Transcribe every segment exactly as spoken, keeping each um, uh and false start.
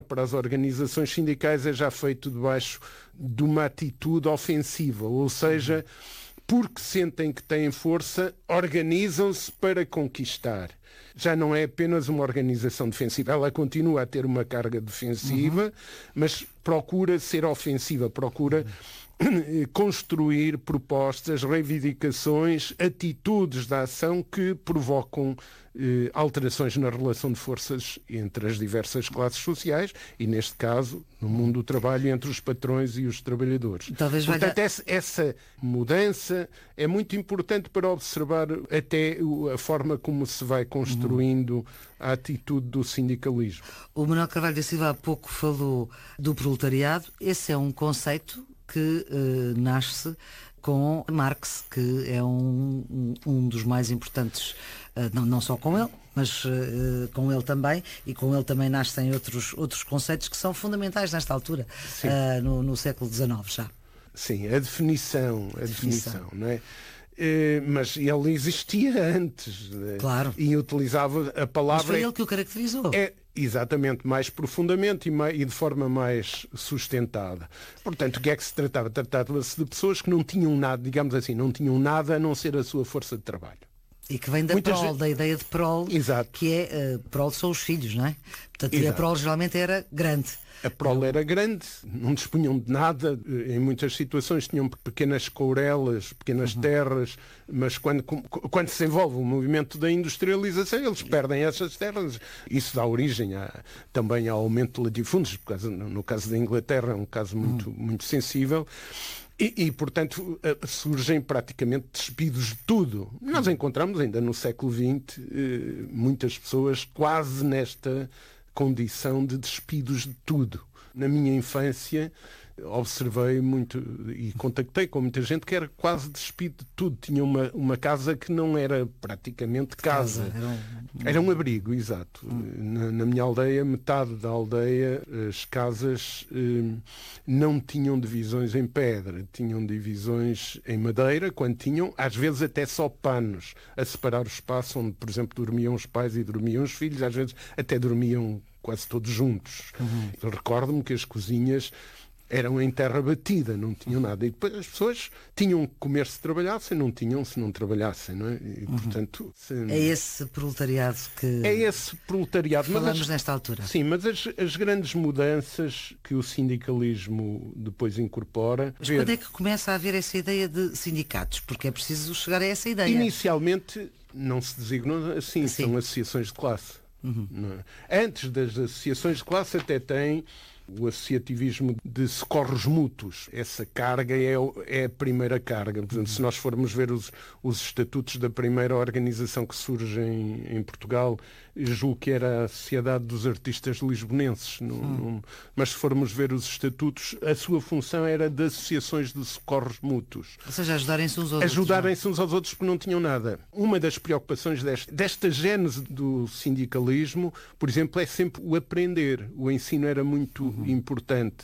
para as organizações sindicais é já feito debaixo de uma atitude ofensiva, ou seja, porque sentem que têm força, organizam-se para conquistar. Já não é apenas uma organização defensiva, ela continua a ter uma carga defensiva, uhum. mas procura ser ofensiva, procura construir propostas, reivindicações, atitudes da ação que provocam eh, alterações na relação de forças entre as diversas classes sociais e, neste caso, no mundo do trabalho, entre os patrões e os trabalhadores. Talvez Portanto, valha... essa, essa mudança é muito importante para observar até a forma como se vai construindo uhum. a atitude do sindicalismo. O Manuel Carvalho da Silva há pouco falou do proletariado. Esse é um conceito que uh, nasce com Marx, que é um, um, um dos mais importantes, uh, não, não só com ele, mas uh, com ele também, e com ele também nascem outros, outros conceitos que são fundamentais nesta altura, uh, no, no século dezenove já. Sim, a definição, a definição, definição não é? Uh, mas ele existia antes, claro. E utilizava a palavra... Mas foi ele que o caracterizou. É, exatamente, mais profundamente e, mais, e de forma mais sustentada. Portanto, o que é que se tratava? Tratava-se de pessoas que não tinham nada, digamos assim, não tinham nada a não ser a sua força de trabalho. E que vem da Muitas prole, vezes... da ideia de prole, Exato. que é, uh, prole são os filhos, não é? Portanto, Exato. E a prole geralmente era grande. A prole era grande, não dispunham de nada, em muitas situações tinham pequenas courelas, pequenas uhum. terras, mas quando, quando se envolve o movimento da industrialização, eles perdem essas terras. Isso dá origem a, também ao aumento de latifúndios, no caso da Inglaterra é um caso muito, uhum. muito sensível. E, e, portanto, surgem praticamente despidos de tudo. Nós encontramos ainda no século vinte muitas pessoas quase nesta condição de despidos de tudo. Na minha infância observei muito e contactei com muita gente que era quase despido de tudo. Tinha uma, uma casa que não era praticamente casa. casa. Era, um... era um abrigo, exato. Hum. Na, na minha aldeia, metade da aldeia, as casas eh, não tinham divisões em pedra, tinham divisões em madeira, quando tinham, às vezes até só panos a separar o espaço onde, por exemplo, dormiam os pais e dormiam os filhos, às vezes até dormiam quase todos juntos. Uhum. Eu recordo-me que as cozinhas eram em terra batida, não tinham nada. E depois as pessoas tinham que comer se trabalhassem, não tinham se não trabalhassem, não é? E, uhum. portanto, se... É esse proletariado que é esse proletariado. falamos mas as... nesta altura. Sim, mas as, as grandes mudanças que o sindicalismo depois incorpora... Mas ver... quando é que começa a haver essa ideia de sindicatos? Porque é preciso chegar a essa ideia. Inicialmente não se designam assim, Sim. são associações de classe. Uhum. Não é? Antes das associações de classe até tem o associativismo de socorros mútuos. Essa carga é, é a primeira carga. Por exemplo, se nós formos ver os, os estatutos da primeira organização que surge em, em Portugal, julgo que era a Sociedade dos Artistas Lisbonenses. Não, hum. não, mas se formos ver os estatutos, a sua função era de associações de socorros mútuos. Ou seja, ajudarem-se uns aos outros. Ajudarem-se uns aos outros porque não tinham nada. Uma das preocupações desta, desta gênese do sindicalismo, por exemplo, é sempre o aprender. O ensino era muito uhum. importante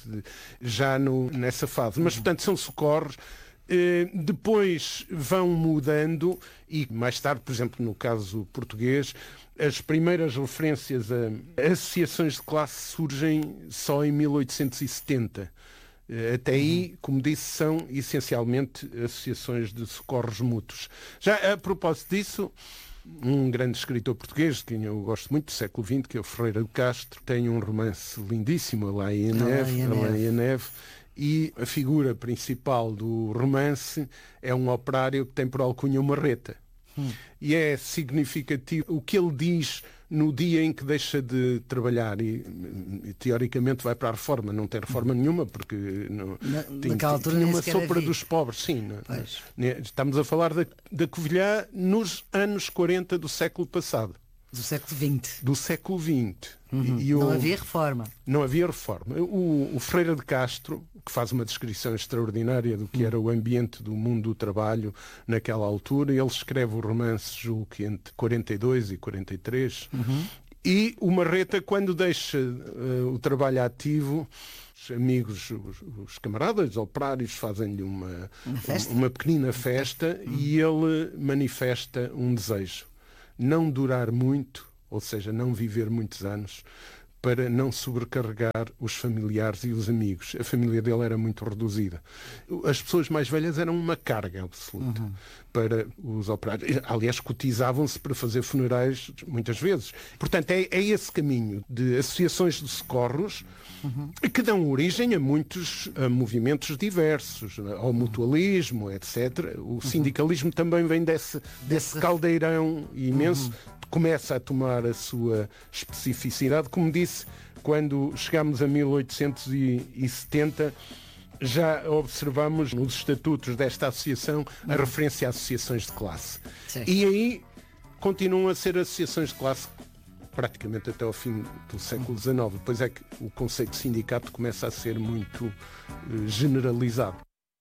já no, nessa fase. Mas, portanto, são socorros. Eh, depois vão mudando e mais tarde, por exemplo, no caso português, as primeiras referências a associações de classe surgem só em mil oitocentos e setenta. Até aí, como disse, são essencialmente associações de socorros mútuos. Já a propósito disso, um grande escritor português, que eu gosto muito, do século vinte, que é o Ferreira de Castro, tem um romance lindíssimo, A Lã e a Neve, A Lã e a Neve, e a figura principal do romance é um operário que tem por alcunha uma marreta. Hum. E é significativo o que ele diz no dia em que deixa de trabalhar e, e teoricamente vai para a reforma. Não tem reforma nenhuma porque não, Na, tinha, tinha uma sopa dos pobres, sim. Não, estamos a falar da, da Covilhã nos anos quarenta do século passado. Do século vinte. Do século vinte. Uhum. E, e o, não havia reforma. Não havia reforma. O, o Ferreira de Castro, que faz uma descrição extraordinária do que uhum. era o ambiente do mundo do trabalho naquela altura, ele escreve o romance, julgo que entre quarenta e dois e quarenta e três, uhum. e o Marreta, quando deixa uh, o trabalho ativo, os amigos, os, os camaradas operários fazem-lhe uma, uma, festa? uma pequenina festa uhum. e ele manifesta um desejo. Não durar muito, ou seja, não viver muitos anos, para não sobrecarregar os familiares e os amigos. A família dele era muito reduzida. As pessoas mais velhas eram uma carga absoluta uhum. para os operários. Aliás, cotizavam-se para fazer funerais muitas vezes. Portanto, é, é esse caminho de associações de socorros uhum. que dão origem a muitos a movimentos diversos, ao mutualismo, etcétera. O sindicalismo uhum. também vem desse, desse caldeirão imenso. Uhum. Começa a tomar a sua especificidade. Como disse, quando chegámos a mil oitocentos e setenta, já observamos nos estatutos desta associação a referência a associações de classe. Sim. E aí continuam a ser associações de classe praticamente até ao fim do século dezenove. Depois é que o conceito de sindicato começa a ser muito uh, generalizado.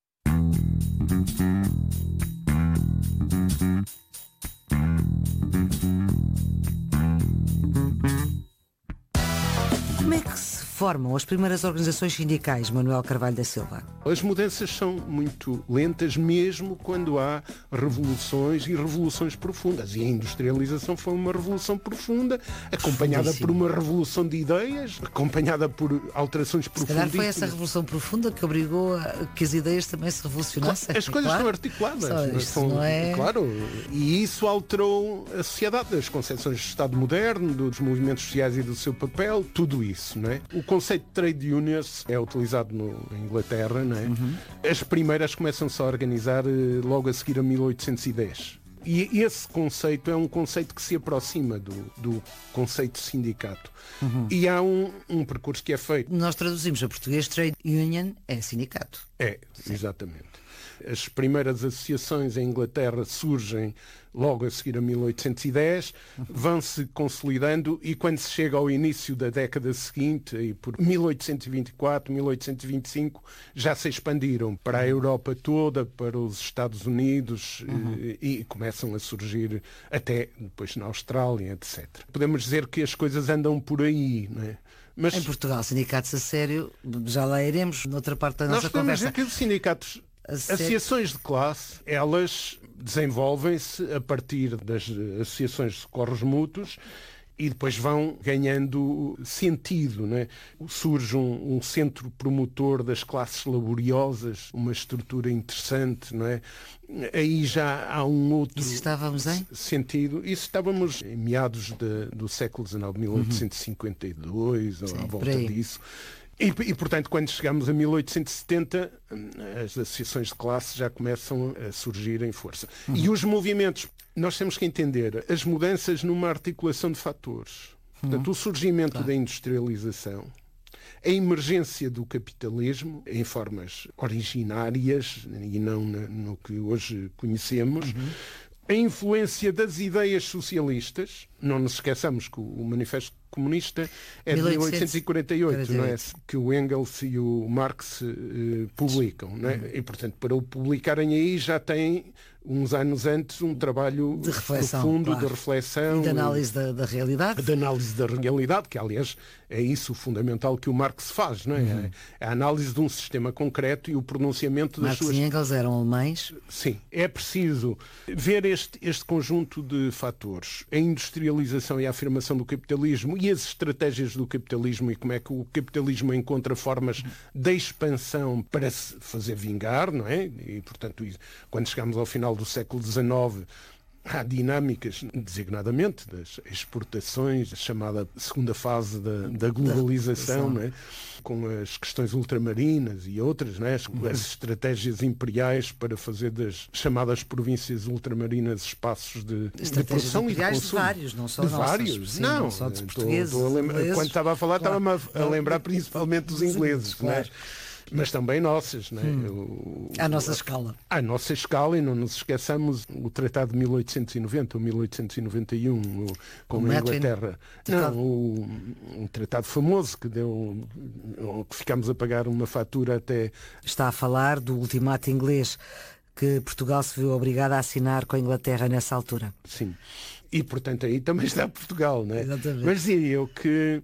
Como é que se formam as primeiras organizações sindicais, Manuel Carvalho da Silva? As mudanças são muito lentas, mesmo quando há revoluções e revoluções profundas. E a industrialização foi uma revolução profunda, acompanhada por uma revolução de ideias, acompanhada por alterações profundas. Se calhar foi essa revolução profunda que obrigou a que as ideias também se revolucionassem. As coisas claro. estão articuladas. Só isto, são, não é... Claro, e isso alterou a sociedade, as concepções do Estado moderno, dos movimentos sociais e do seu papel, tudo isso, não é? O conceito de trade unions é utilizado no, na Inglaterra, não é? Uhum. As primeiras começam-se a organizar eh, logo a seguir a mil oitocentos e dez. E esse conceito é um conceito que se aproxima do, do conceito de sindicato. Uhum. E há um, um percurso que é feito. Nós traduzimos a português, trade union é sindicato. É, sim. Exatamente. As primeiras associações em Inglaterra surgem logo a seguir a mil oitocentos e dez, vão-se consolidando e quando se chega ao início da década seguinte, aí por mil oitocentos e vinte e quatro, mil oitocentos e vinte e cinco, já se expandiram para a Europa toda, para os Estados Unidos uhum. e, e começam a surgir até depois na Austrália, etcétera. Podemos dizer que as coisas andam por aí, não é? Mas em Portugal, sindicatos a sério, já lá iremos noutra parte da nossa nós conversa. Nós podemos dizer que os sindicatos, associações de classe, elas desenvolvem-se a partir das associações de socorros mútuos e depois vão ganhando sentido, né? Surge um, um centro promotor das classes laboriosas, uma estrutura interessante, não é? Aí já há um outro Isso estávamos em? sentido. Isso estávamos em meados de, do século dezenove, mil oitocentos e cinquenta e dois, uhum. ou à volta disso. E, e, portanto, quando chegamos a mil oitocentos e setenta, as associações de classe já começam a surgir em força. Uhum. E os movimentos, nós temos que entender as mudanças numa articulação de fatores. Uhum. Portanto, o surgimento claro. da industrialização, a emergência do capitalismo em formas originárias e não na, no que hoje conhecemos, uhum. a influência das ideias socialistas. Não nos esqueçamos que o Manifesto Comunista é de mil oitocentos e quarenta e oito, não é? Que o Engels e o Marx eh, publicam, não é? Uhum. E, portanto, para o publicarem aí já têm, uns anos antes, um trabalho de reflexão, profundo, claro. de reflexão. E de análise da, da realidade. De análise da realidade, que, aliás, é isso o fundamental que o Marx faz, não é? Uhum. É a análise de um sistema concreto e o pronunciamento das Marx suas... e Engels eram alemães. Sim. É preciso ver este, este conjunto de fatores. A industrialização e a afirmação do capitalismo e as estratégias do capitalismo e como é que o capitalismo encontra formas de expansão para se fazer vingar, não é? E, portanto, quando chegamos ao final do século dezenove, há dinâmicas, designadamente, das exportações, a chamada segunda fase da, da globalização, não é? Com as questões ultramarinas e outras, não é? as, as estratégias imperiais para fazer das chamadas províncias ultramarinas espaços de, de produção e de consumo. De vários, não só de nossas, vários, sim, não, não só dos portugueses. Tô, tô lembra... Quando estava a falar, claro. estava-me a, a lembrar principalmente dos ingleses, claro. Não é? Mas também nossas, né? Hum. o, à nossa escala. À nossa escala, e não nos esqueçamos o Tratado de mil oitocentos e noventa, ou mil oitocentos e noventa e um, o, com o a Inglaterra. Não, o, um tratado famoso que deu, que ficámos a pagar uma fatura até... Está a falar do ultimato inglês que Portugal se viu obrigado a assinar com a Inglaterra nessa altura. Sim. E, portanto, aí também está Portugal, não é? Exatamente. Mas diria eu que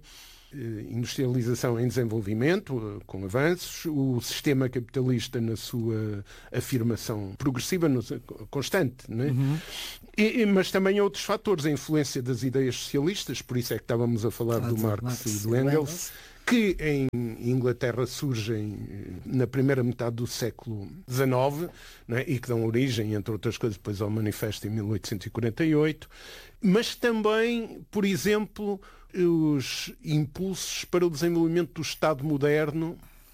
industrialização em desenvolvimento, com avanços, o sistema capitalista na sua afirmação progressiva, constante, não é? Uhum. E, mas também outros fatores, a influência das ideias socialistas, por isso é que estávamos a falar claro, do Marx, Marx e do Engels, Engels, que em Inglaterra surgem na primeira metade do século dezenove, né, e que dão origem, entre outras coisas, depois ao Manifesto em mil oitocentos e quarenta e oito, mas também, por exemplo, os impulsos para o desenvolvimento do Estado moderno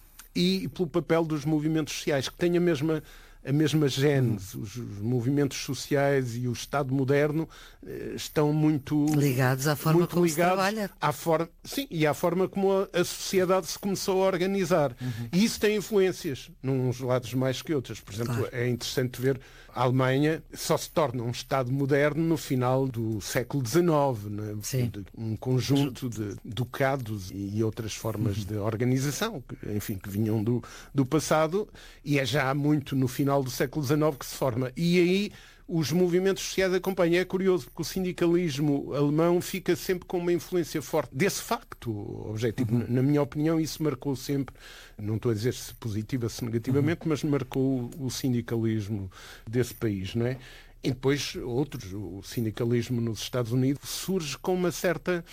e pelo papel dos movimentos sociais, que têm a mesma... a mesma gênese. Os movimentos sociais e o Estado moderno estão muito ligados à forma muito como ligados se trabalha. À forma, sim, e à forma como a, a sociedade se começou a organizar. Uhum. E isso tem influências, uns lados mais que outros. Por exemplo, claro. É interessante ver a Alemanha só se torna um Estado moderno no final do século dezenove, né? Um conjunto de ducados e outras formas uhum. de organização, que, enfim, que vinham do, do passado, e é já muito no final do século dezenove que se forma. E aí os movimentos sociais acompanham. É curioso, porque o sindicalismo alemão fica sempre com uma influência forte desse facto objetivo. Uhum. Na minha opinião, isso marcou sempre, não estou a dizer se positiva, se negativamente, uhum. mas marcou o sindicalismo desse país, não é? E depois outros, o sindicalismo nos Estados Unidos surge com uma certa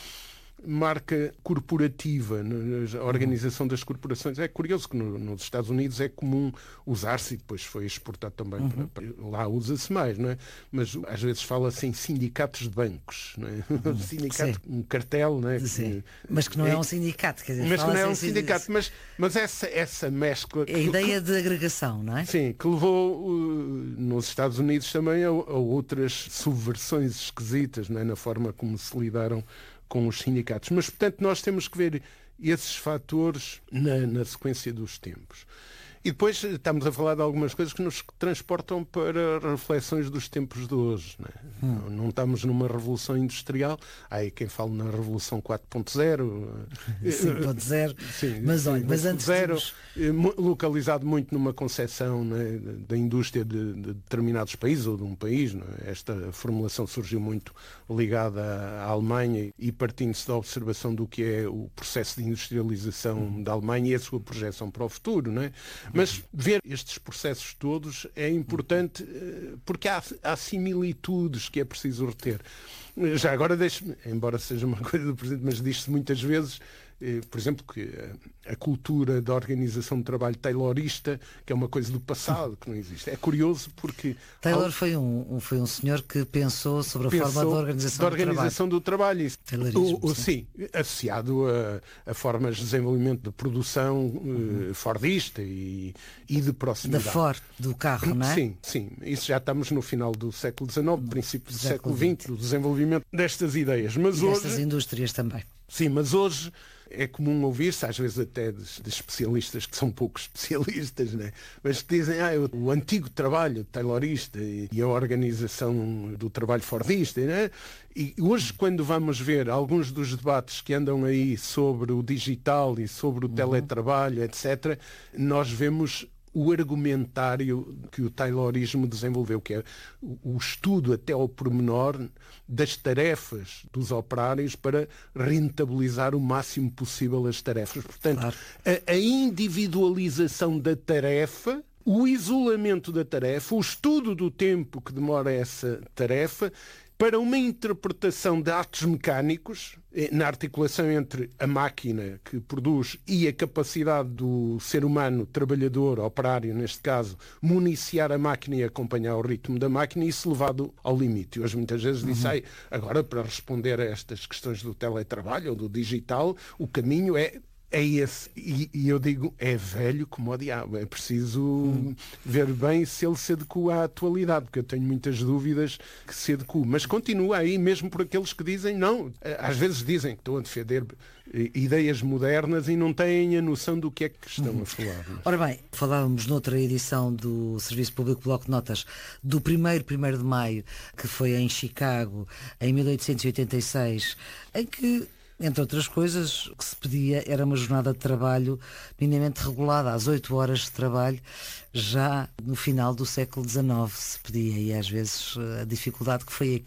marca corporativa, a organização das corporações. É curioso que no, nos Estados Unidos é comum usar-se, e depois foi exportado também, uhum. para, para, lá usa-se mais, não é? Mas às vezes fala-se em sindicatos de bancos, não é? Uhum. Sindicato, sim. Um cartel, não é? Que, mas que não é, é um sindicato, quer dizer, mas que não é um sindicato, mas, mas essa, essa mescla... É a ideia que, de agregação, não é? Sim, que levou uh, nos Estados Unidos também a, a outras subversões esquisitas, não é? Na forma como se lidaram com os sindicatos. Mas, portanto, nós temos que ver esses fatores na, na sequência dos tempos. E depois estamos a falar de algumas coisas que nos transportam para reflexões dos tempos de hoje. Não, é? hum. não, não estamos numa revolução industrial. Há aí quem fala na revolução quatro ponto zero. cinco ponto zero. Mas olha, mas antes zero, temos... localizado muito numa concepção, não é, da indústria de, de determinados países ou de um país. Não é? Esta formulação surgiu muito ligada à Alemanha e partindo-se da observação do que é o processo de industrialização hum. da Alemanha e a sua projeção para o futuro. Não é? Mas ver estes processos todos é importante porque há, há similitudes que é preciso reter. Já agora, deixe-me, embora seja uma coisa do presente, mas diz-se muitas vezes, por exemplo, que a cultura da organização de trabalho taylorista, que é uma coisa do passado, que não existe. É curioso porque... Taylor ao... foi, um, foi um senhor que pensou sobre a pensou forma da organização, da organização do trabalho. Do trabalho. O, o, sim, associado a, a formas de desenvolvimento de produção uhum. uh, fordista e, e de proximidade. Da Ford, do carro, não é? Sim, sim. Isso já estamos no final do século dezenove, princípio do século vinte, do desenvolvimento destas ideias. Mas e hoje... destas indústrias também. Sim, mas hoje é comum ouvir-se, às vezes até de, de especialistas que são pouco especialistas, né? Mas que dizem ah, o, o antigo trabalho taylorista e, e a organização do trabalho fordista. Né? E hoje, quando vamos ver alguns dos debates que andam aí sobre o digital e sobre o uhum. teletrabalho, etcétera, nós vemos o argumentário que o taylorismo desenvolveu, que é o estudo até ao pormenor das tarefas dos operários para rentabilizar o máximo possível as tarefas. Portanto, claro. a, a individualização da tarefa, o isolamento da tarefa, o estudo do tempo que demora essa tarefa, para uma interpretação de atos mecânicos, na articulação entre a máquina que produz e a capacidade do ser humano, trabalhador, operário, neste caso, municiar a máquina e acompanhar o ritmo da máquina, e isso levado ao limite. Hoje muitas vezes uhum. disse, agora para responder a estas questões do teletrabalho ou do digital, o caminho é É esse. E, e eu digo, é velho como o diabo. É preciso hum. ver bem se ele se adequa à atualidade, porque eu tenho muitas dúvidas que se adequa. Mas continua aí, mesmo por aqueles que dizem não. Às vezes dizem que estão a defender ideias modernas e não têm a noção do que é que estão hum. a falar. Mas... Ora bem, falávamos noutra edição do Serviço Público Bloco de Notas do primeiro, primeiro de maio, que foi em Chicago, em mil oitocentos e oitenta e seis, em que entre outras coisas, o que se pedia era uma jornada de trabalho minimamente regulada, às oito horas de trabalho, já no final do século dezenove se pedia, e às vezes a dificuldade que foi aqui,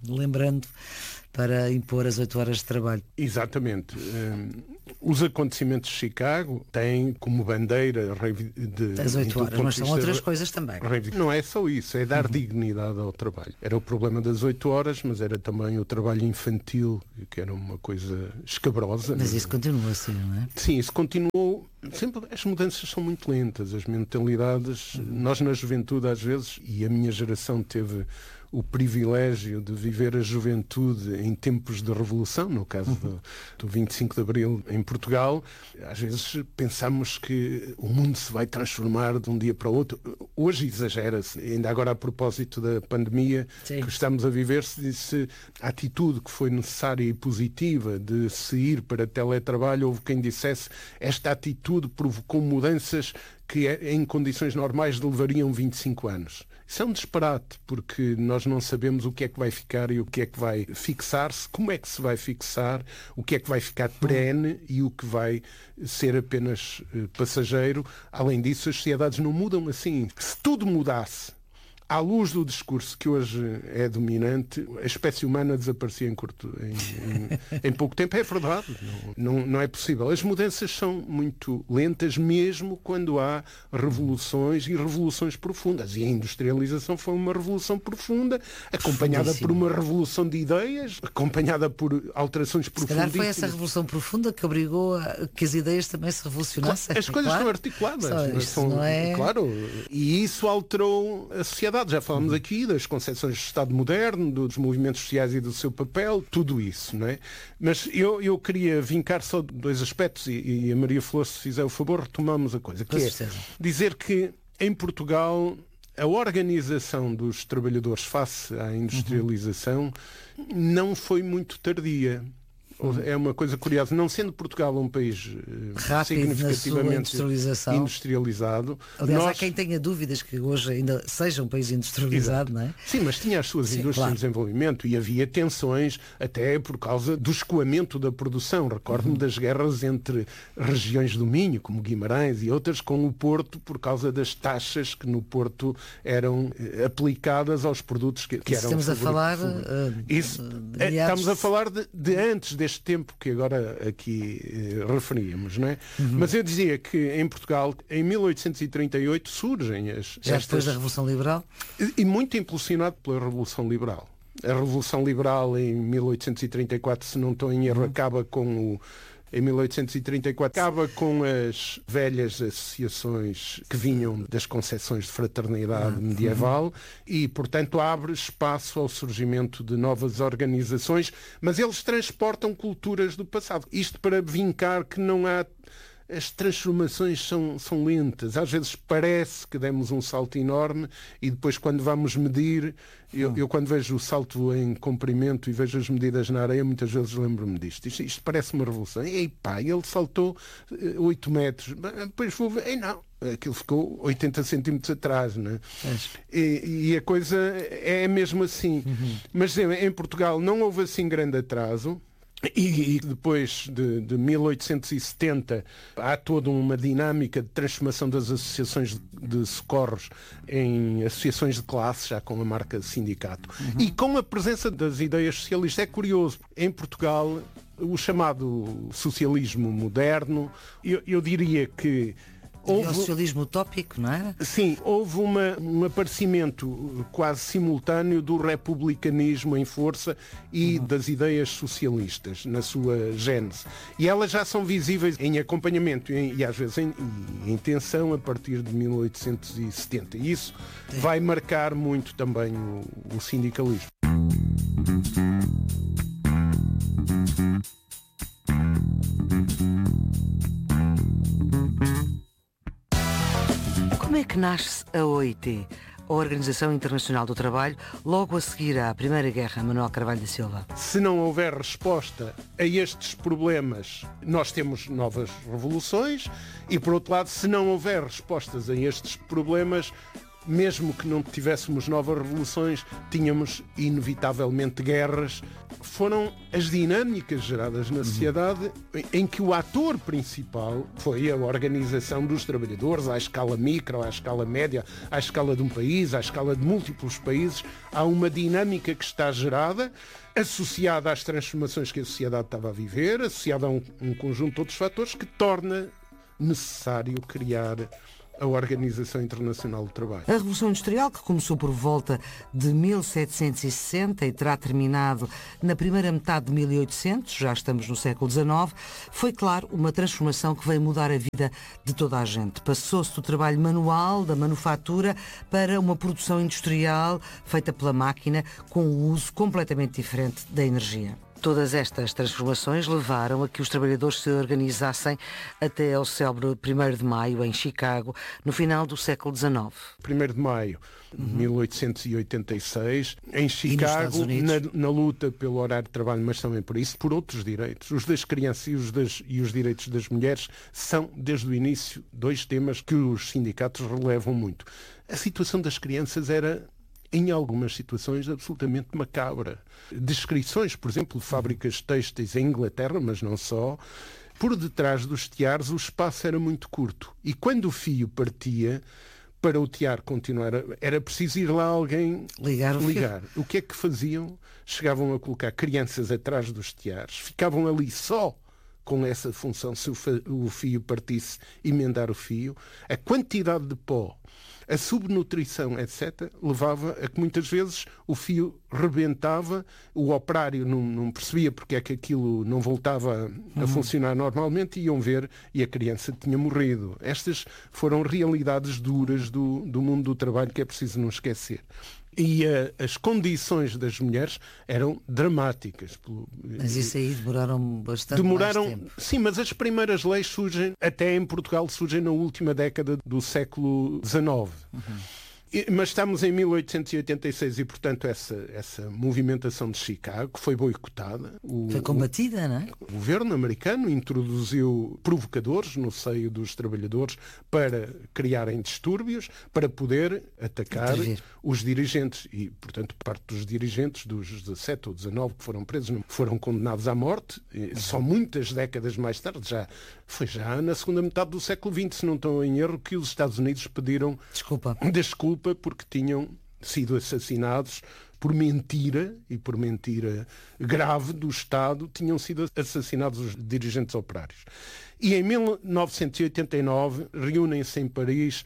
lembrando, para impor as oito horas de trabalho. Exatamente. Um, os acontecimentos de Chicago têm como bandeira de, as oito horas, mas são outras coisas também. Não é só isso, é dar uhum. dignidade ao trabalho. Era o problema das oito horas, mas era também o trabalho infantil, que era uma coisa escabrosa. Mas isso continua assim, não é? Sim, isso continuou. Sempre as mudanças são muito lentas, as mentalidades. Uhum. Nós na juventude às vezes, e a minha geração teve o privilégio de viver a juventude em tempos de revolução, no caso do, do vinte e cinco de Abril em Portugal, às vezes pensamos que o mundo se vai transformar de um dia para o outro. Hoje exagera-se. Ainda agora a propósito da pandemia Sim. que estamos a viver, se disse a atitude que foi necessária e positiva de se ir para teletrabalho, houve quem dissesse esta atitude provocou mudanças que em condições normais levariam vinte e cinco anos. Isso é um disparate, porque nós não sabemos o que é que vai ficar e o que é que vai fixar-se, como é que se vai fixar, o que é que vai ficar perene e o que vai ser apenas passageiro. Além disso, as sociedades não mudam assim. Se tudo mudasse, à luz do discurso que hoje é dominante, a espécie humana desaparecia em, curto, em, em, em pouco tempo. É verdade, não, não, não é possível. As mudanças são muito lentas, mesmo quando há revoluções e revoluções profundas. E a industrialização foi uma revolução profunda, acompanhada por uma revolução de ideias, acompanhada por alterações profundíssimas. Se calhar foi essa revolução profunda que obrigou a que as ideias também se revolucionassem. As coisas claro. estão articuladas. Só isso, são, não é... Claro, e isso alterou a sociedade. Já falamos aqui das concepções de Estado moderno, dos movimentos sociais e do seu papel, tudo isso, não é? Mas eu, eu queria vincar só dois aspectos e, e a Maria Flor, se fizer o favor, retomamos a coisa, que é dizer que em Portugal a organização dos trabalhadores face à industrialização uhum. não foi muito tardia. É uma coisa curiosa, não sendo Portugal um país rápido, significativamente industrializado. Aliás, nós... há quem tenha dúvidas que hoje ainda seja um país industrializado, Exato. Não é? Sim, mas tinha as suas Sim, indústrias claro. Em desenvolvimento e havia tensões até por causa do escoamento da produção. Recordo-me uhum. das guerras entre regiões do Minho, como Guimarães e outras, com o Porto, por causa das taxas que no Porto eram aplicadas aos produtos que, que eram... Estamos a falar... Uh, Isso, uh, estamos a falar de, de antes deste tempo que agora aqui eh, referíamos, não é? Uhum. Mas eu dizia que em Portugal, em mil oitocentos e trinta e oito, surgem as... Já estas, depois da Revolução Liberal? E, e muito impulsionado pela Revolução Liberal. A Revolução Liberal em mil oitocentos e trinta e quatro, se não estou em erro, uhum. acaba com o... Em mil oitocentos e trinta e quatro acaba com as velhas associações que vinham das concepções de fraternidade ah, medieval uhum. e, portanto, abre espaço ao surgimento de novas organizações, mas eles transportam culturas do passado. Isto para vincar que não há... As transformações são, são lentas. Às vezes parece que demos um salto enorme e depois quando vamos medir, eu, eu quando vejo o salto em comprimento e vejo as medidas na areia, muitas vezes lembro-me disto. Isto, isto parece uma revolução. E pá, ele saltou oito metros. Depois vou ver, ei não, aquilo ficou oitenta centímetros atrás, não é? E, e a coisa é mesmo assim. Uhum. Mas em Portugal não houve assim grande atraso. E, e depois de, de mil oitocentos e setenta há toda uma dinâmica de transformação das associações de, de socorros em associações de classe, já com a marca sindicato. Uhum. E com a presença das ideias socialistas. É curioso, em Portugal, o chamado socialismo moderno, eu, eu diria que houve... o socialismo utópico, não era? Sim, houve uma, um aparecimento quase simultâneo do republicanismo em força e uhum. das ideias socialistas na sua gênese. E elas já são visíveis em acompanhamento e, e às vezes em, em tensão a partir de mil oitocentos e setenta. E isso Sim. vai marcar muito também o, o sindicalismo. Como é que nasce a O I T, a Organização Internacional do Trabalho, logo a seguir à Primeira Guerra, Manuel Carvalho da Silva? Se não houver resposta a estes problemas, nós temos novas revoluções e, por outro lado, se não houver respostas a estes problemas, mesmo que não tivéssemos novas revoluções, tínhamos inevitavelmente guerras. Foram as dinâmicas geradas na sociedade em que o ator principal foi a organização dos trabalhadores à escala micro, à escala média, à escala de um país, à escala de múltiplos países. Há uma dinâmica que está gerada, associada às transformações que a sociedade estava a viver, associada a um, um conjunto de outros fatores que torna necessário criar a Organização Internacional do Trabalho. A Revolução Industrial, que começou por volta de mil setecentos e sessenta e terá terminado na primeira metade de mil e oitocentos, já estamos no século dezenove, foi, claro, uma transformação que veio mudar a vida de toda a gente. Passou-se do trabalho manual, da manufatura, para uma produção industrial feita pela máquina, com um uso completamente diferente da energia. Todas estas transformações levaram a que os trabalhadores se organizassem até ao célebre primeiro de maio, em Chicago, no final do século dezenove. primeiro de maio de uhum. mil oitocentos e oitenta e seis, em Chicago, na, na luta pelo horário de trabalho, mas também por isso, por outros direitos. Os das crianças e os, das, e os direitos das mulheres são, desde o início, dois temas que os sindicatos relevam muito. A situação das crianças era, em algumas situações, absolutamente macabra. Descrições, por exemplo, de fábricas têxteis em Inglaterra, mas não só. Por detrás dos teares o espaço era muito curto. E quando o fio partia, para o tear continuar, era preciso ir lá alguém ligar. O, ligar. O que é que faziam? Chegavam a colocar crianças atrás dos teares. Ficavam ali só com essa função, se o fio partisse, emendar o fio. A quantidade de pó, a subnutrição, etcétera, levava a que muitas vezes o fio rebentava, o operário não, não percebia porque é que aquilo não voltava a uhum. funcionar normalmente, e iam ver e a criança tinha morrido. Estas foram realidades duras do, do mundo do trabalho que é preciso não esquecer. E uh, as condições das mulheres eram dramáticas. Mas isso aí demoraram bastante demoraram, mais tempo. Sim, mas as primeiras leis surgem, até em Portugal, surgem na última década do século dezenove. Uhum. E, mas estamos em mil oitocentos e oitenta e seis e, portanto, essa, essa movimentação de Chicago foi boicotada. O, foi combatida, o, não é? O governo americano introduziu provocadores no seio dos trabalhadores para criarem distúrbios, para poder atacar Intervir. os dirigentes. E, portanto, parte dos dirigentes, dos dezassete ou dezanove que foram presos, foram condenados à morte. E, só muitas décadas mais tarde, já foi já na segunda metade do século vinte, se não estou em erro, que os Estados Unidos pediram desculpa. desculpa porque tinham sido assassinados por mentira, e por mentira grave do Estado, tinham sido assassinados os dirigentes operários. E em mil novecentos e oitenta e nove reúnem-se em Paris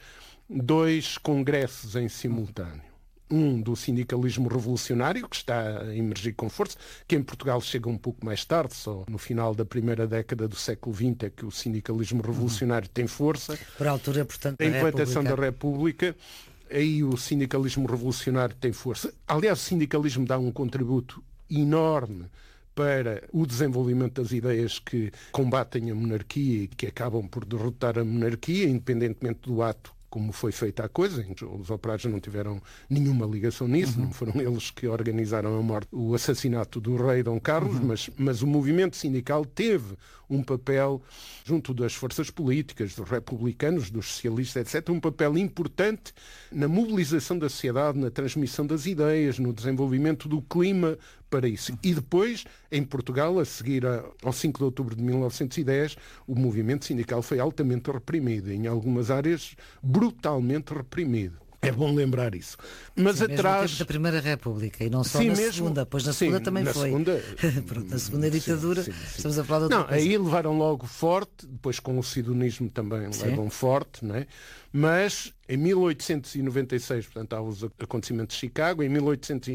dois congressos em simultâneo. Um do sindicalismo revolucionário, que está a emergir com força, que em Portugal chega um pouco mais tarde, só no final da primeira década do século vinte é que o sindicalismo revolucionário uhum. tem força. Por altura, portanto, da a implantação da República, aí o sindicalismo revolucionário tem força. Aliás, o sindicalismo dá um contributo enorme para o desenvolvimento das ideias que combatem a monarquia e que acabam por derrotar a monarquia, independentemente do ato como foi feita a coisa. Os operários não tiveram nenhuma ligação nisso, uhum. não foram eles que organizaram a morte, o assassinato do rei Dom Carlos, uhum. mas, mas o movimento sindical teve um papel, junto das forças políticas, dos republicanos, dos socialistas, etcétera, um papel importante na mobilização da sociedade, na transmissão das ideias, no desenvolvimento do clima para isso. E depois, em Portugal, a seguir ao cinco de outubro de mil novecentos e dez, o movimento sindical foi altamente reprimido, em algumas áreas brutalmente reprimido. É bom lembrar isso. Mas sim, atrás... mesmo no tempo da Primeira República e não só sim, na mesmo... segunda, pois na sim, segunda também na foi. Segunda... Pronto, na segunda ditadura sim, sim, sim. estamos a falar de outra não, coisa. Aí levaram logo forte, depois com o sidonismo também sim. levam forte, não é? Mas em mil oitocentos e noventa e seis, portanto, há os acontecimentos de Chicago, em mil oitocentos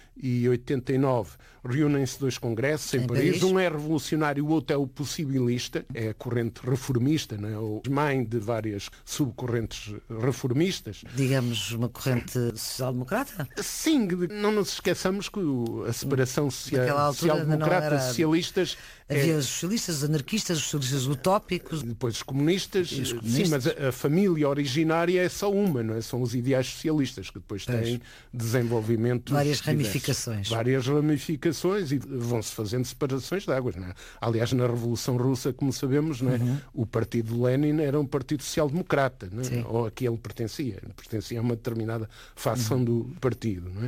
e oitenta e nove reúnem-se dois congressos em, em Paris. Paris. Um é revolucionário, o outro é o possibilista, é a corrente reformista, não é? O mãe de várias subcorrentes reformistas. Digamos, uma corrente social-democrata? Sim, não nos esqueçamos que a separação social, social-democrata-socialistas... Havia é... os socialistas, os anarquistas, os socialistas utópicos. Depois os comunistas. Os comunistas. Sim, mas a, a família originária é só uma, não é? São os ideais socialistas, que depois pois. têm desenvolvimentos várias diversos. ramificações. Várias ramificações e vão-se fazendo separações de águas, não é? Aliás, na Revolução Russa, como sabemos, não é? Uhum. O partido de Lenin era um partido social-democrata, não é? Ou a que ele pertencia. Pertencia a uma determinada facção uhum. do partido, não é?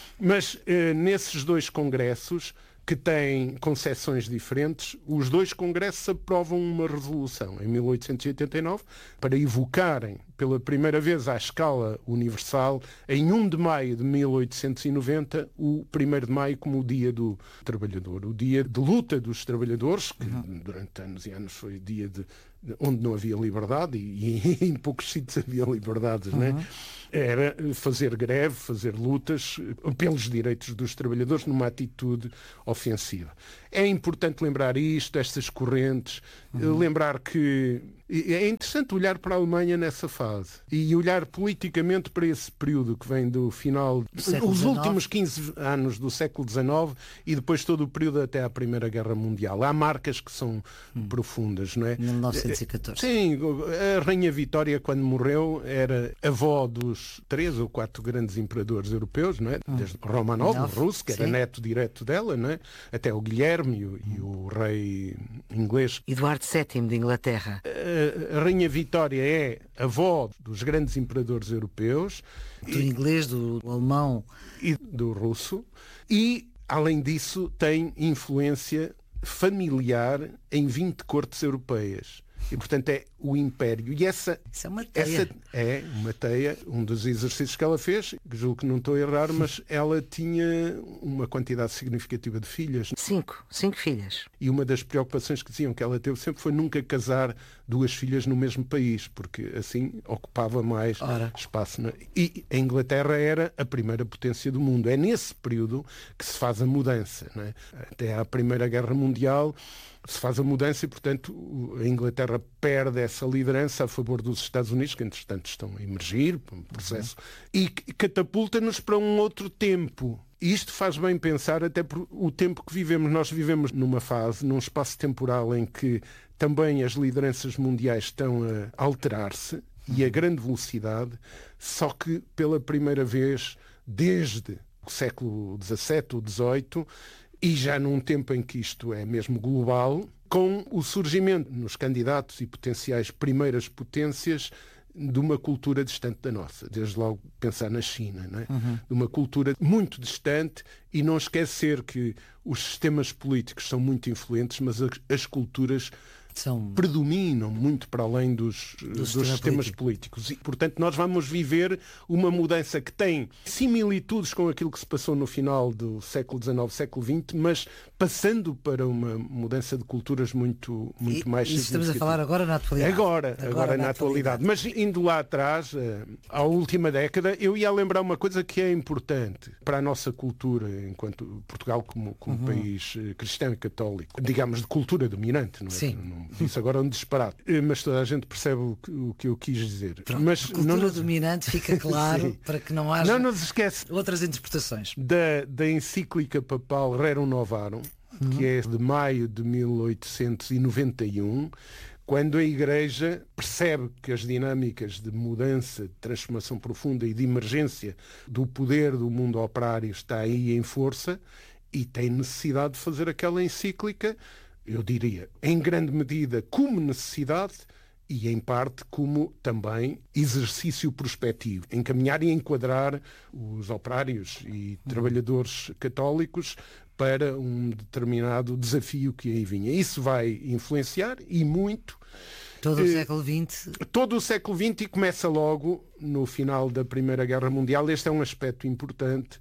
Mas eh, nesses dois congressos, que têm concepções diferentes, os dois congressos aprovam uma resolução em mil oitocentos e oitenta e nove para evocarem pela primeira vez à escala universal, em um de maio de mil oitocentos e noventa, o primeiro de maio como o Dia do Trabalhador, o dia de luta dos trabalhadores, que uhum. durante anos e anos foi dia de, de onde não havia liberdade e, e em poucos sítios havia liberdades, uhum. né? Era fazer greve, fazer lutas pelos direitos dos trabalhadores numa atitude ofensiva. É importante lembrar isto, estas correntes, uhum. lembrar que é interessante olhar para a Alemanha nessa fase e olhar politicamente para esse período que vem do final, os últimos quinze anos do século dezenove e depois todo o período até à Primeira Guerra Mundial. Há marcas que são hum. profundas, não é? mil novecentos e catorze. Sim, a Rainha Vitória, quando morreu, era avó dos três ou quatro grandes imperadores europeus, não é? Hum. Desde Romanov, o russo, que era Sim. neto direto dela, não é? Até o Guilherme e o, e o rei inglês. Eduardo sétimo de Inglaterra. A Rainha Vitória é avó dos grandes imperadores europeus. Do e, inglês, do alemão. E do russo. E, além disso, tem influência familiar em vinte cortes europeias. E, portanto, é o Império. E essa, Isso é uma teia. Essa é uma teia, um dos exercícios que ela fez, que julgo que não estou a errar, mas ela tinha uma quantidade significativa de filhas. Cinco, cinco filhas. E uma das preocupações que diziam que ela teve sempre foi nunca casar duas filhas no mesmo país, porque assim ocupava mais Ora. espaço. Né? E a Inglaterra era a primeira potência do mundo. É nesse período que se faz a mudança. Né? Até à Primeira Guerra Mundial se faz a mudança e, portanto, a Inglaterra perde essa liderança a favor dos Estados Unidos, que, entretanto, estão a emergir, um processo, uhum. e catapulta-nos para um outro tempo. E isto faz bem pensar até por o tempo que vivemos. Nós vivemos numa fase, num espaço temporal em que também as lideranças mundiais estão a alterar-se e a grande velocidade, só que pela primeira vez desde o século dezassete ou dezoito, e já num tempo em que isto é mesmo global, com o surgimento nos candidatos e potenciais primeiras potências de uma cultura distante da nossa. Desde logo pensar na China, não é? Uhum. De uma cultura muito distante e não esquecer que os sistemas políticos são muito influentes, mas as, as culturas são... predominam muito para além dos, do dos sistema sistemas político. políticos. E, portanto, nós vamos viver uma mudança que tem similitudes com aquilo que se passou no final do século dezenove, século vinte, mas passando para uma mudança de culturas muito, muito e, mais significativa. Estamos a falar agora na atualidade. Agora, agora, agora na, na atualidade. atualidade. Mas indo lá atrás, à última década, eu ia lembrar uma coisa que é importante para a nossa cultura, enquanto Portugal como, como uhum. país cristão e católico, digamos, de cultura dominante, não é? Sim. Não, isso agora é um disparate. Mas toda a gente percebe o que, o que eu quis dizer. Pronto, mas cultura não nos... dominante fica claro para que não haja não nos esquece outras interpretações. Da, da encíclica papal Rerum Novarum, uhum. que é de maio de mil oitocentos e noventa e um, quando a Igreja percebe que as dinâmicas de mudança, de transformação profunda e de emergência do poder do mundo operário está aí em força e tem necessidade de fazer aquela encíclica, eu diria, em grande medida como necessidade e em parte como também exercício prospectivo, encaminhar e enquadrar os operários e trabalhadores católicos para um determinado desafio que aí vinha. Isso vai influenciar e muito todo o eh, século vinte. Todo o século vinte e começa logo no final da Primeira Guerra Mundial. Este é um aspecto importante,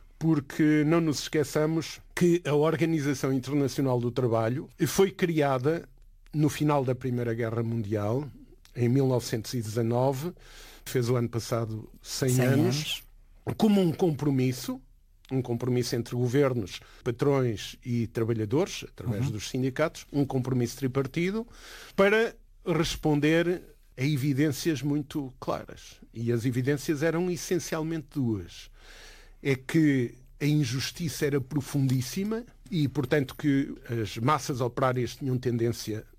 porque não nos esqueçamos que a Organização Internacional do Trabalho foi criada no final da Primeira Guerra Mundial, em mil novecentos e dezanove, fez o ano passado cem, cem anos, anos, como um compromisso, um compromisso entre governos, patrões e trabalhadores, através uhum. dos sindicatos, um compromisso tripartido, para responder a evidências muito claras. E as evidências eram essencialmente duas. É que a injustiça era profundíssima e, portanto, que as massas operárias tinham tendência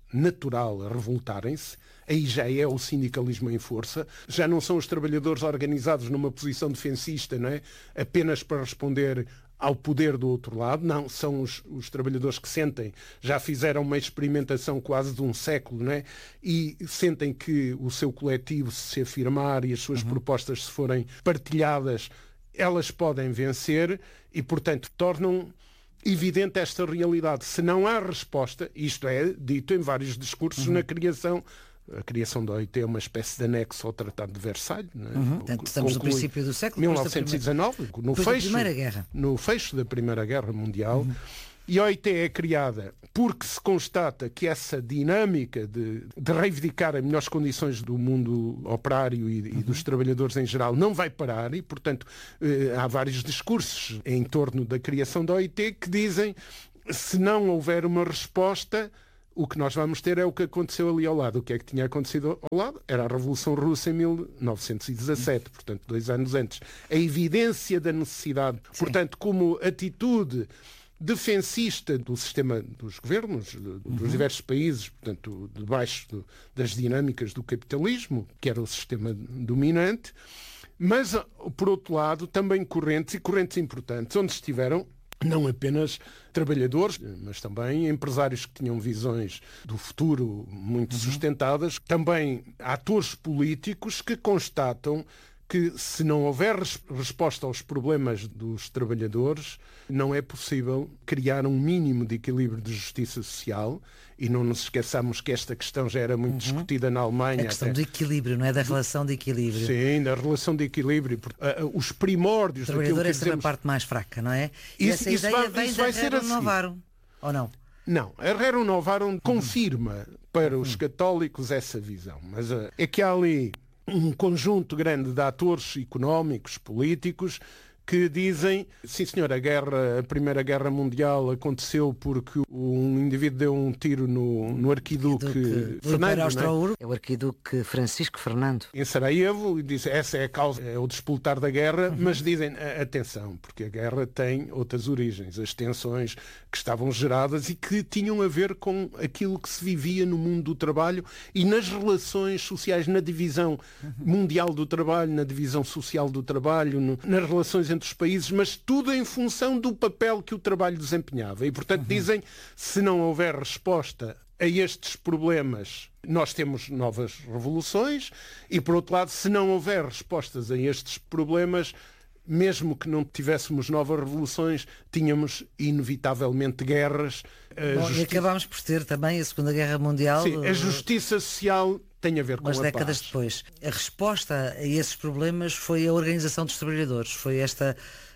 natural a revoltarem-se. Aí já é o sindicalismo em força, já não são os trabalhadores organizados numa posição defensista, não é? Apenas para responder ao poder do outro lado, não, são os, os trabalhadores que sentem, já fizeram uma experimentação quase de um século, não é? E sentem que o seu coletivo se afirmar e as suas uhum. propostas se forem partilhadas, elas podem vencer e, portanto, tornam evidente esta realidade. Se não há resposta, isto é dito em vários discursos uhum. na criação. A criação da O I T é uma espécie de anexo ao Tratado de Versalhes. Não é? Uhum. Portanto, estamos no princípio do século, mil novecentos e dezanove, no fecho, da Primeira Guerra. no fecho da Primeira Guerra Mundial. Uhum. E a O I T é criada porque se constata que essa dinâmica de, de reivindicar as melhores condições do mundo operário e, uhum. e dos trabalhadores em geral não vai parar e, portanto, eh, há vários discursos em torno da criação da O I T que dizem se não houver uma resposta, o que nós vamos ter é o que aconteceu ali ao lado. O que é que tinha acontecido ao lado? Era a Revolução Russa em mil novecentos e dezassete, portanto, dois anos antes. A evidência da necessidade, Sim. portanto, como atitude defensista do sistema dos governos, dos uhum. diversos países, portanto, debaixo do, das dinâmicas do capitalismo, que era o sistema dominante, mas, por outro lado, também correntes, e correntes importantes, onde estiveram não apenas trabalhadores, mas também empresários que tinham visões do futuro muito uhum. sustentadas, também atores políticos que constatam que se não houver res- resposta aos problemas dos trabalhadores, não é possível criar um mínimo de equilíbrio de justiça social. E não nos esqueçamos que esta questão já era muito uhum. discutida na Alemanha. A questão até. do equilíbrio, não é? Da relação de equilíbrio. Sim, da relação de equilíbrio. Os primórdios daquilo que dizemos... O trabalhador é sempre dizemos... a parte mais fraca, não é? E isso, essa isso ideia vai, vem isso da vai ser Rerum assim. Novarum, ou não? Não, a Rerum Novarum uhum. confirma para os católicos essa visão. Mas uh, é que há ali um conjunto grande de atores económicos, políticos, que dizem, sim senhor, a guerra, a Primeira Guerra Mundial aconteceu porque um indivíduo deu um tiro no, no arquiduque Duque, Fernando, não é? É o arquiduque Francisco Fernando. Em Sarajevo, e diz, essa é a causa, é o despoltar da guerra, uhum. mas dizem, atenção, porque a guerra tem outras origens, as tensões que estavam geradas e que tinham a ver com aquilo que se vivia no mundo do trabalho e nas relações sociais, na divisão uhum. mundial do trabalho, na divisão social do trabalho, no, nas relações entre os países, mas tudo em função do papel que o trabalho desempenhava. E, portanto, uhum. dizem, se não houver resposta a estes problemas, nós temos novas revoluções e, por outro lado, se não houver respostas a estes problemas, mesmo que não tivéssemos novas revoluções, tínhamos inevitavelmente guerras. Bom, justi... E acabámos por ter também a Segunda Guerra Mundial. Sim, a justiça social tem a ver com a paz. Umas décadas depois. A resposta a esses problemas foi a organização dos trabalhadores. Foi esta...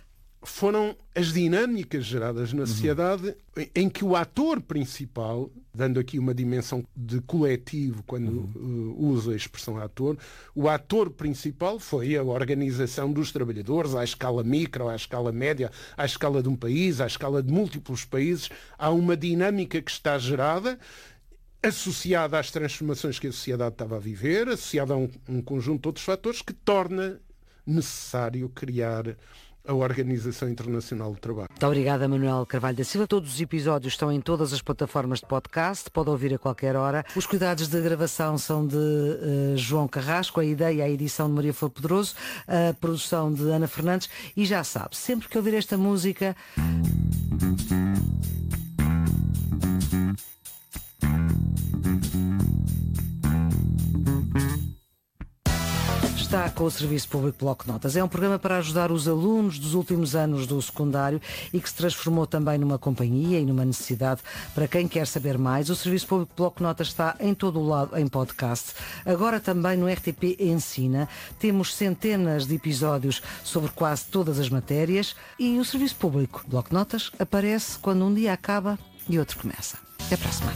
Foram as dinâmicas geradas na sociedade uhum. em que o ator principal, dando aqui uma dimensão de coletivo quando uhum. uh, uso a expressão ator, o ator principal foi a organização dos trabalhadores à escala micro, à escala média, à escala de um país, à escala de múltiplos países. Há uma dinâmica que está gerada, associada às transformações que a sociedade estava a viver, associada a um, um conjunto de outros fatores que torna necessário criar a Organização Internacional do Trabalho. Muito obrigada, Manuel Carvalho da Silva. Todos os episódios estão em todas as plataformas de podcast, pode ouvir a qualquer hora. Os cuidados de gravação são de uh, João Carrasco, a ideia e a edição de Maria Flor Pedroso, a produção de Ana Fernandes. E já sabe, sempre que ouvir esta música... Está com o Serviço Público Bloco de Notas. É um programa para ajudar os alunos dos últimos anos do secundário e que se transformou também numa companhia e numa necessidade para quem quer saber mais. O Serviço Público Bloco de Notas está em todo o lado em podcast. Agora também no R T P Ensina. Temos centenas de episódios sobre quase todas as matérias e o Serviço Público Bloco de Notas aparece quando um dia acaba e outro começa. Até para a semana.